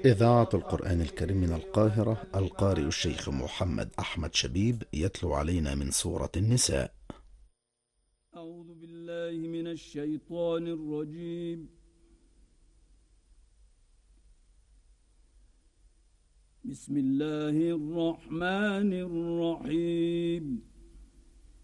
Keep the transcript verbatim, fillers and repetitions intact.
إذاعة القرآن الكريم من القاهرة، القارئ الشيخ محمد أحمد شبيب يتلو علينا من سورة النساء. أعوذ بالله من الشيطان الرجيم. بسم الله الرحمن الرحيم.